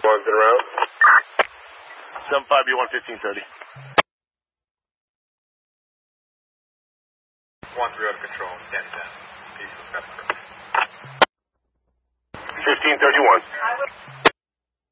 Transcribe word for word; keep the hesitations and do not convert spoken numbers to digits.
One's in route. seven five, you want fifteen thirty. one three out of control, ten ten. Peace with Pepper. fifteen thirty-one.